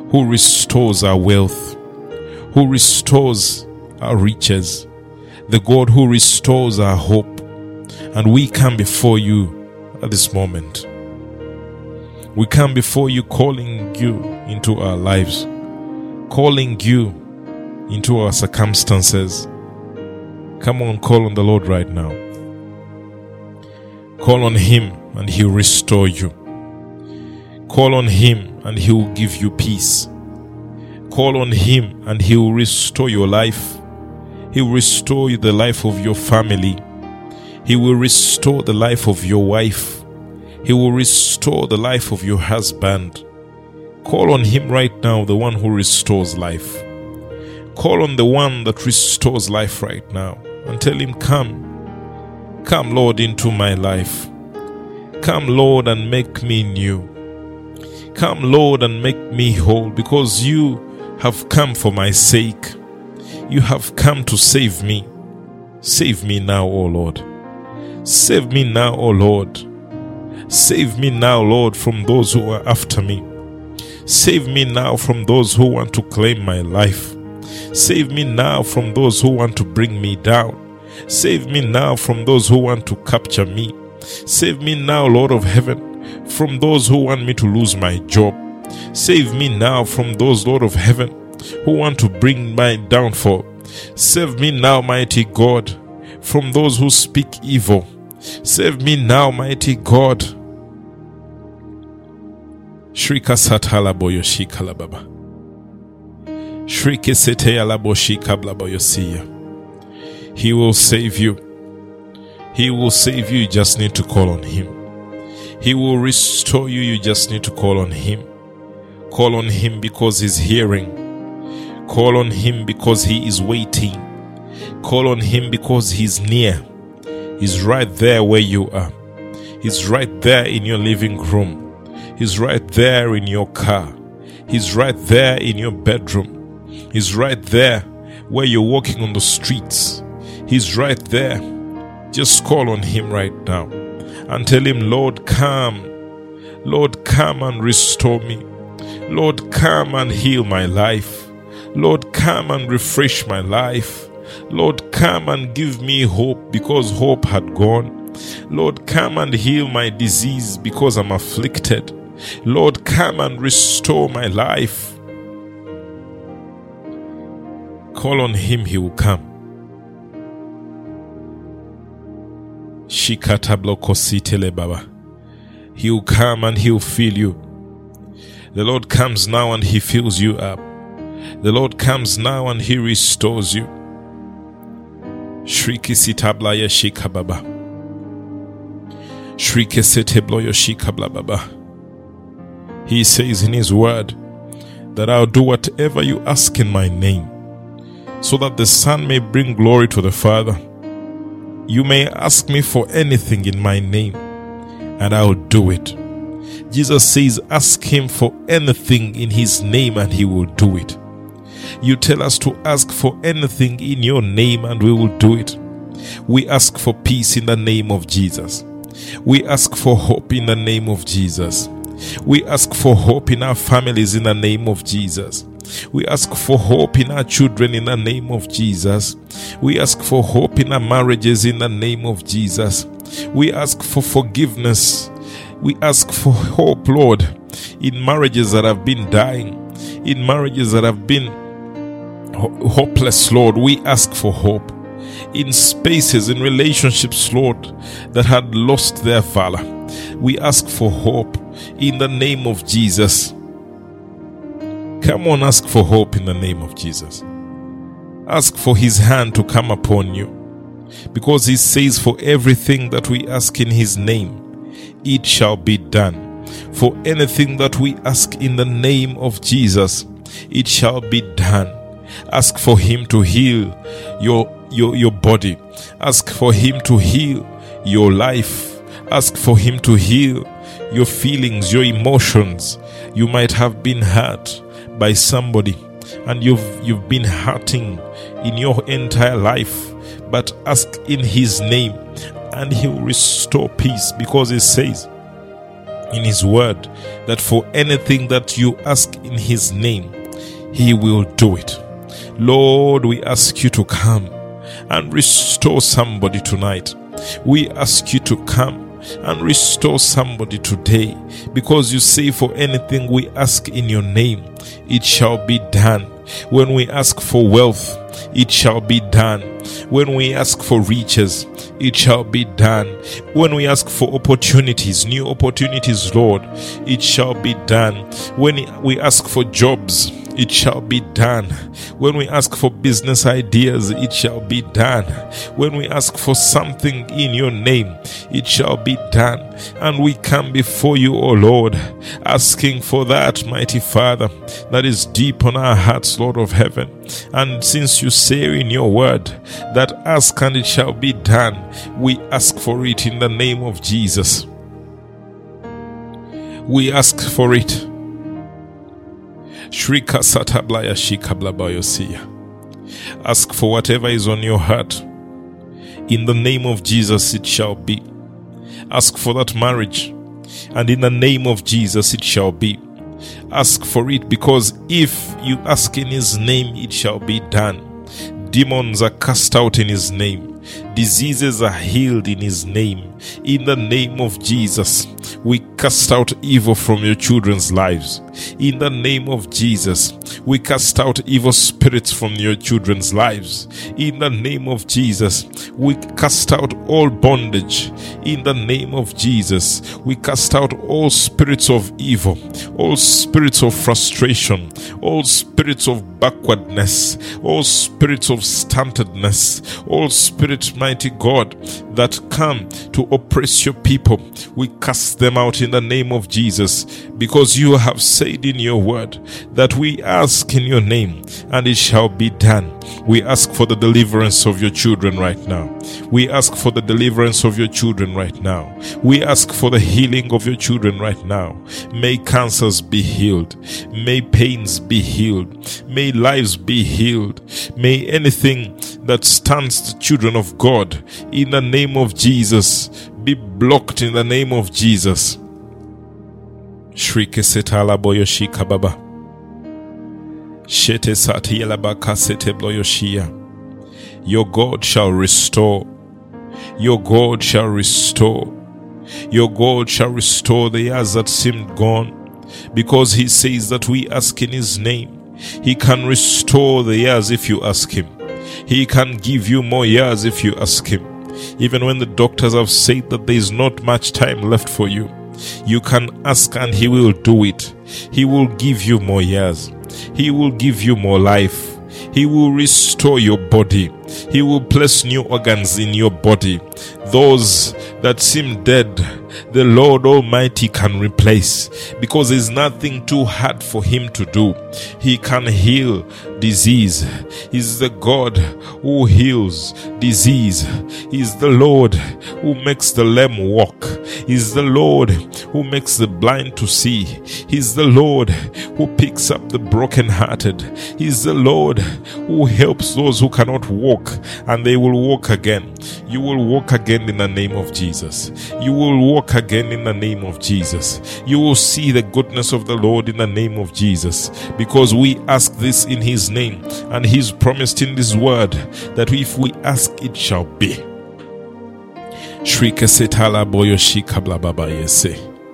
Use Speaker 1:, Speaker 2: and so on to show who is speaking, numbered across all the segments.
Speaker 1: who restores our wealth, who restores our riches, the God who restores our hope. And we come before you at this moment. We come before you, calling you into our lives, calling you into our circumstances. Come on, call on the Lord right now. Call on Him and He will restore you. Call on Him and He will give you peace. Call on Him and He will restore your life. He will restore the life of your family. He will restore the life of your wife. He will restore the life of your husband. Call on Him right now, the one who restores life. Call on the one that restores life right now and tell Him, come, come Lord into my life. Come Lord and make me new. Come Lord and make me whole, because you have come for my sake. You have come to save me. Save me now, O Lord. Save me now, O Lord. Save me now, Lord, from those who are after me. Save me now from those who want to claim my life. Save me now from those who want to bring me down. Save me now from those who want to capture me. Save me now, Lord of heaven, from those who want me to lose my job. Save me now from those, Lord of heaven, who want to bring my downfall. Save me now, mighty God, from those who speak evil. Save me now, mighty God. Shrika satala boyo shikala baba. Shrike seteya labo shikabla boyo siya. He will save you. He will save you. You just need to call on Him. He will restore you. You just need to call on Him. Call on Him because He's hearing. Call on Him because He is waiting. Call on Him because He's near. He's right there where you are. He's right there in your living room. He's right there in your car. He's right there in your bedroom. He's right there where you're walking on the streets. He's right there. Just call on Him right now and tell Him, Lord, come. Lord, come and restore me. Lord, come and heal my life. Lord, come and refresh my life. Lord, come and give me hope because hope had gone. Lord, come and heal my disease because I'm afflicted. Lord, come and restore my life. Call on Him, He will come. Shikata bloko sitele baba. He will come and He will fill you. The Lord comes now and He fills you up. The Lord comes now and He restores you. Shriki sitablaya shikababa. Shrike setebloyo shikabla baba. He says in His word that I'll do whatever you ask in my name, so that the Son may bring glory to the Father. You may ask me for anything in my name, and I'll do it. Jesus says, ask Him for anything in His name, and He will do it. You tell us to ask for anything in your name, and we will do it. We ask for peace in the name of Jesus. We ask for hope in the name of Jesus. We ask for hope in our families in the name of Jesus. We ask for hope in our children in the name of Jesus. We ask for hope in our marriages in the name of Jesus. We ask for forgiveness. We ask for hope, Lord, in marriages that have been dying, in marriages that have been hopeless, Lord. We ask for hope in spaces, in relationships, Lord, that had lost their valor. We ask for hope in the name of Jesus. Come on, ask for hope in the name of Jesus. Ask for His hand to come upon you, because He says for everything that we ask in His name, it shall be done. For anything that we ask in the name of Jesus, it shall be done. Ask for Him to heal your body. Ask for Him to heal your life. Ask for Him to heal your feelings, your emotions. You might have been hurt by somebody, and you've been hurting in your entire life, but ask in His name and He will restore peace, because He says in his word that for anything that you ask in his name, he will do it. Lord, we ask you to come and restore somebody tonight. We ask you to come and restore somebody today, because you say for anything we ask in your name, it shall be done. When we ask for wealth, it shall be done. When we ask for riches, it shall be done. When we ask for opportunities, new opportunities, Lord, it shall be done. When we ask for jobs, it shall be done. When we ask for business ideas, it shall be done. When we ask for something in your name, it shall be done. And we come before you, O Lord, asking for that, mighty Father, that is deep on our hearts, Lord of heaven. And since you say in your word that ask and it shall be done, we ask for it in the name of Jesus. We ask for it. Shrika satablaya shikablabayosia. Ask for whatever is on your heart. In the name of Jesus it shall be. Ask for that marriage, and in the name of Jesus it shall be. Ask for it, because if you ask in his name, it shall be done. Demons are cast out in his name. Diseases are healed in his name. In the name of Jesus, we cast out evil from your children's lives. In the name of Jesus, we cast out evil spirits from your children's lives. In the name of Jesus, we cast out all bondage. In the name of Jesus, we cast out all spirits of evil, all spirits of frustration, all spirits of backwardness, all spirits of stuntedness, all spirits, mighty God, that come to oppress your people. We cast them out in the name of Jesus, because you have said in your word that we ask in your name and it shall be done. We ask for the deliverance of your children right now. We ask for the deliverance of your children right now. We ask for the healing of your children right now. May cancers be healed. May pains be healed. May lives be healed. May anything that stands the children of God in the name of Jesus be blocked in the name of Jesus. Shrike setala boyoshi kababa. Shete sati yelabaka sete bloyoshia. Your God shall restore. Your God shall restore. Your God shall restore the years that seemed gone, because he says that we ask in his name. He can restore the years if you ask him. He can give you more years if you ask him. Even when the doctors have said that there is not much time left for you, you can ask and he will do it. He will give you more years. He will give you more life. He will restore your body. He will place new organs in your body. Those that seem dead, the Lord Almighty can replace, because there's nothing too hard for him to do. He can heal disease. He's the God who heals disease. He's the Lord who makes the lame walk. He's the Lord who makes the blind to see. He's the Lord who picks up the brokenhearted. He's the Lord who helps those who cannot walk, and they will walk again. You will walk again in the name of Jesus. You will walk again in the name of Jesus. You will see the goodness of the Lord in the name of Jesus, because we ask this in his name, and he's promised in this word that if we ask, it shall be. Shrike setala boyoshi kablababa yese.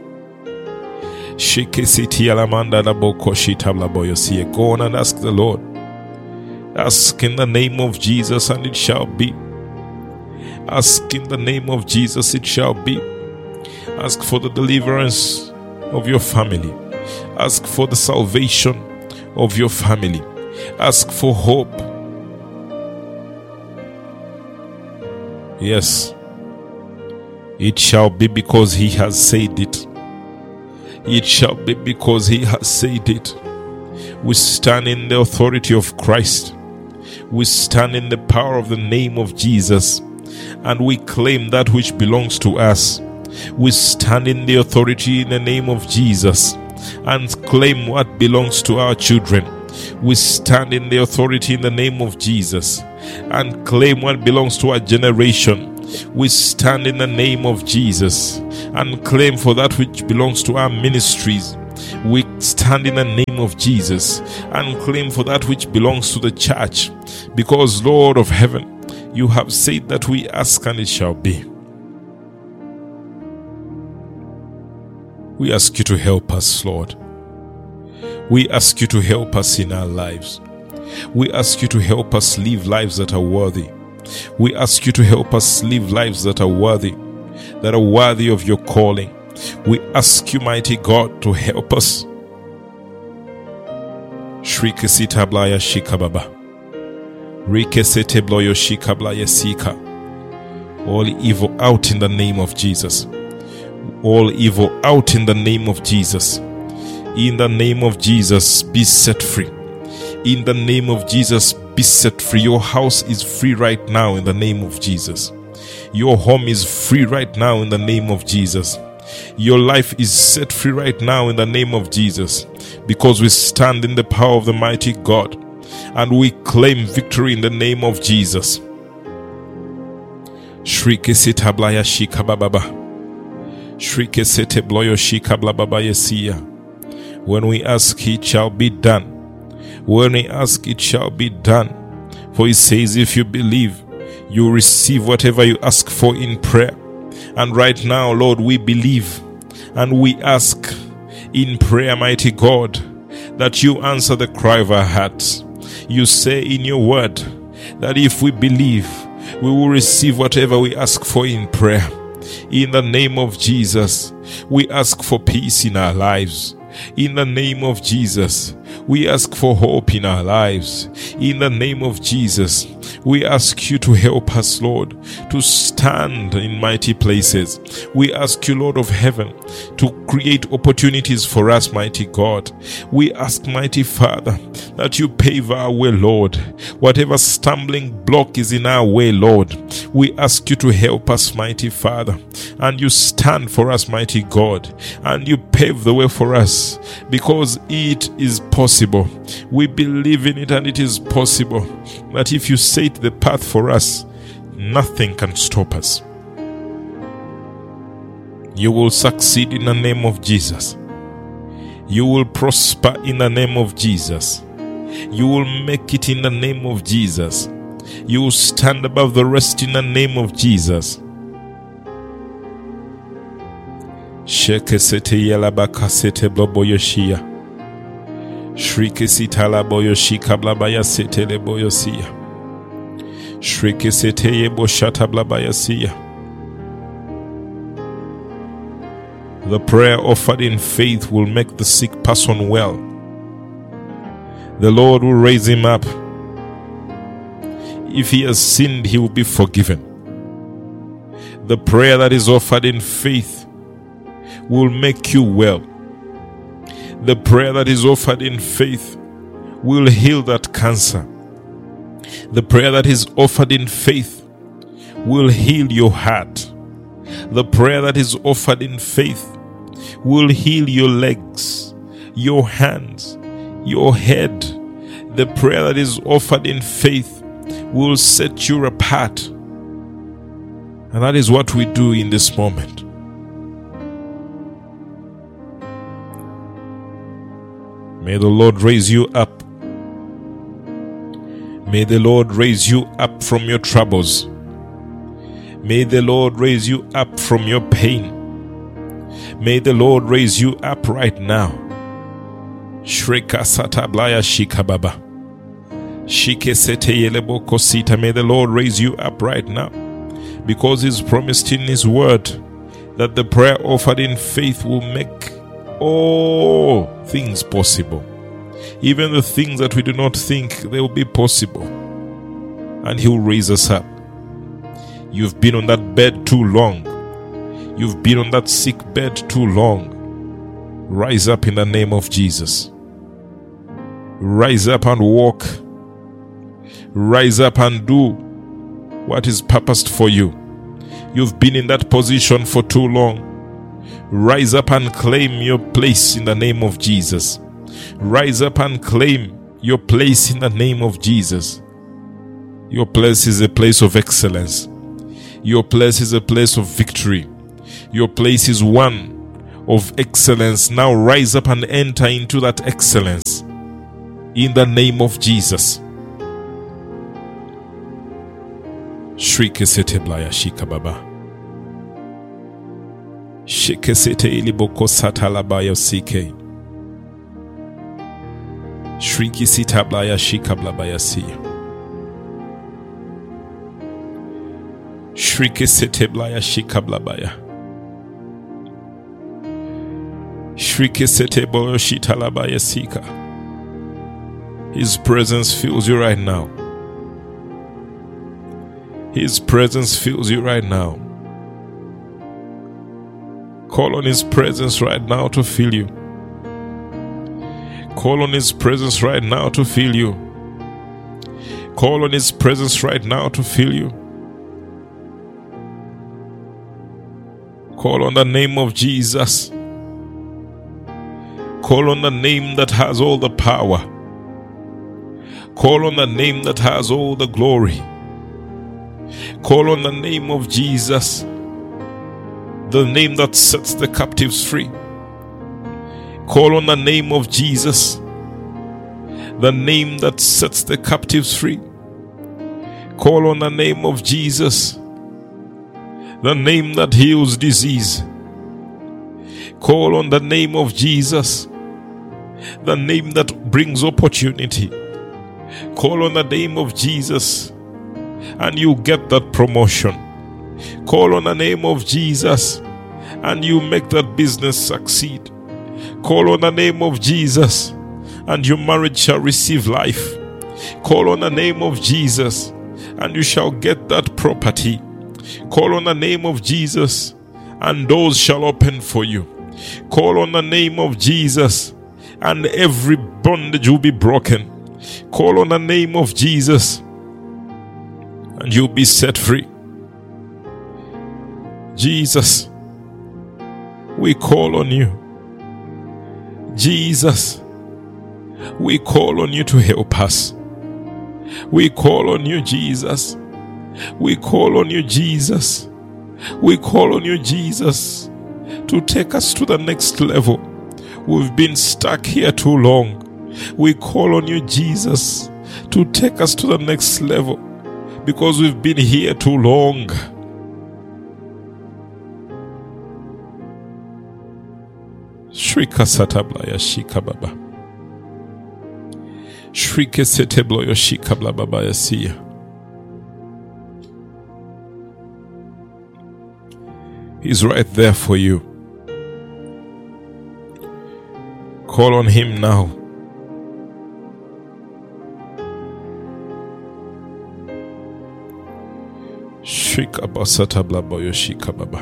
Speaker 1: Shike siti alamanda la bokoshi tabla boyosi. Go on and ask the Lord. Ask in the name of Jesus and it shall be. Ask in the name of Jesus, it shall be. Ask for the deliverance of your family. Ask for the salvation of your family. Ask for hope. Yes, it shall be, because he has said it. It shall be, because he has said it. We stand in the authority of Christ. We stand in the power of the name of Jesus, and we claim that which belongs to us. We stand in the authority in the name of Jesus and claim what belongs to our children. We stand in the authority in the name of Jesus and claim what belongs to our generation. We stand in the name of Jesus and claim for that which belongs to our ministries. We stand in the name of Jesus and claim for that which belongs to the church, because, Lord of heaven, you have said that we ask and it shall be. We ask you to help us, Lord. We ask you to help us in our lives. We ask you to help us live lives that are worthy. We ask you to help us live lives that are worthy of your calling. We ask you, mighty God, to help us. Shrikesita blaya shikababa. Rikesete bloyo shikablaya sika. All evil out in the name of Jesus. All evil out in the name of Jesus. In the name of Jesus, be set free. In the name of Jesus, be set free. Your house is free right now in the name of Jesus. Your home is free right now in the name of Jesus. Your life is set free right now in the name of Jesus, because we stand in the power of the mighty God and we claim victory in the name of Jesus. Shrikesita blaya shikababa. Shrikesete bloyo shikablababa yesia. When we ask, it shall be done. When we ask, it shall be done. For he says, if you believe, you receive whatever you ask for in prayer. And right now, Lord, we believe and we ask in prayer, mighty God, that you answer the cry of our hearts. You say in your word that if we believe, we will receive whatever we ask for in prayer. In the name of Jesus, we ask for peace in our lives. In the name of Jesus, we ask for hope in our lives. In the name of Jesus, we ask you to help us, Lord, to stand in mighty places. We ask you, Lord of heaven, to create opportunities for us, mighty God. We ask, mighty Father, that you pave our way, Lord. Whatever stumbling block is in our way, Lord, we ask you to help us, mighty Father. And you stand for us, mighty God, and you pave the way for us, because it is possible. We believe in it, and it is possible that if you set the path for us, nothing can stop us. You will succeed in the name of Jesus. You will prosper in the name of Jesus. You will make it in the name of Jesus. You will stand above the rest in the name of Jesus. Shekesete yalabaka sete bloboyoshia. Shrikesita laboyoshika blabaya sete leboyosia. Shrikesete yeboshata blabayasia. The prayer offered in faith will make the sick person well. The Lord will raise him up. If he has sinned, he will be forgiven. The prayer that is offered in faith will make you well. The prayer that is offered in faith will heal that cancer. The prayer that is offered in faith will heal your heart. The prayer that is offered in faith will heal your legs, your hands, your head. The prayer that is offered in faith will set you apart. And that is what we do in this moment. May the Lord raise you up. May the Lord raise you up from your troubles. May the Lord raise you up from your pain. May the Lord raise you up right now. Shreka satablaya shikababa. Shike sete yelebo kosita. May the Lord raise you up right now, because He's promised in His word that the prayer offered in faith will make all things possible. Even the things that we do not think they will be possible. And He will raise us up. You've been on that bed too long. You've been on that sick bed too long. Rise up in the name of Jesus. Rise up and walk. Rise up and do what is purposed for you. You've been in that position for too long. Rise up and claim your place in the name of Jesus. Rise up and claim your place in the name of Jesus. Your place is a place of excellence. Your place is a place of victory. Your place is one of excellence. Now rise up and enter into that excellence in the name of Jesus. Shrikesete blaya shika baba. Shikesete iliboko satalabaya sike. Shrikisita blaya shika blabaya siya. Shrikesete blaya shika blabaya. Shrikesete boyo shitalabaya sika. His presence fills you right now. His presence fills you right now. Call on His presence right now to fill you. Call on His presence right now to fill you. Call on His presence right now to fill you. Call on the name of Jesus. Call on the name that has all the power. Call on the name that has all the glory. Call on the name of Jesus, the name that sets the captives free. Call on the name of Jesus, the name that sets the captives free. Call on the name of Jesus, the name that heals disease. Call on the name of Jesus, the name that brings opportunity. Call on the name of Jesus, and you get that promotion. Call on the name of Jesus, and you make that business succeed. Call on the name of Jesus, and your marriage shall receive life. Call on the name of Jesus, and you shall get that property. Call on the name of Jesus, and doors shall open for you. Call on the name of Jesus, and every bondage will be broken. Call on the name of Jesus, and you'll be set free. Jesus, we call on you. Jesus, we call on you to help us. We call on you, Jesus. We call on you, Jesus. We call on you, Jesus, to take us to the next level. We've been stuck here too long. We call on you, Jesus, to take us to the next level, because we've been here too long. Shrika satablaya shika baba. Shrike setebloyo shika blababa yasiya. He's right there for you. Call on Him now. Shrika basata blaboyo shika baba.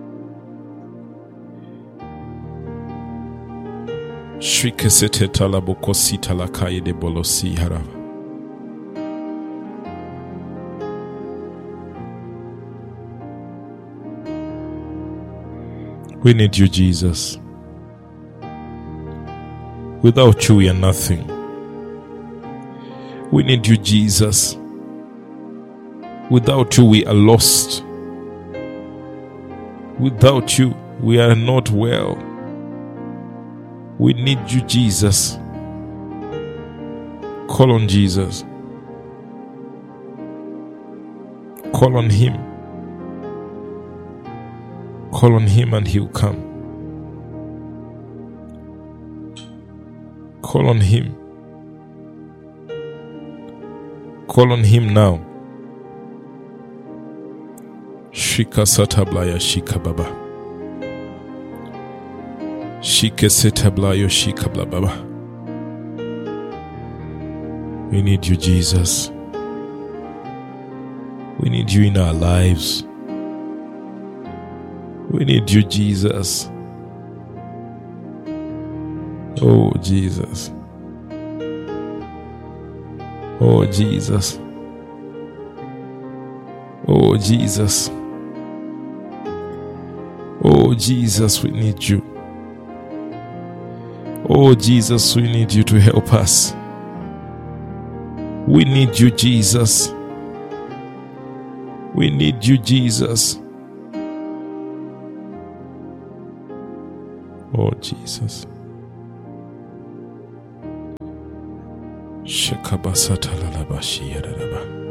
Speaker 1: Shrike sete talaboko sita la kaye de bolosi harava. We need you, Jesus. Without you, we are nothing. We need you, Jesus. Without you, we are lost. Without you, we are not well. We need you, Jesus. Call on Jesus. Call on Him. Call on Him and He'll come. Call on Him. Call on Him now. Shika satablaya shika baba. Shike setablayo shika baba. We need you, Jesus. We need you in our lives. We need you, Jesus. Oh, Jesus. Oh, Jesus. Oh, Jesus. Oh, Jesus, we need you. Oh, Jesus, we need you to help us. We need you, Jesus. We need you, Jesus. Oh, Jesus. Shekabasatalalabashiyadadaba.